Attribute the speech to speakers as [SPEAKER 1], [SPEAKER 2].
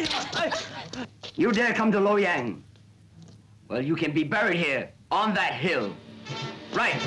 [SPEAKER 1] You dare come to Loyang? Well, you can be buried here, on that hill. Right.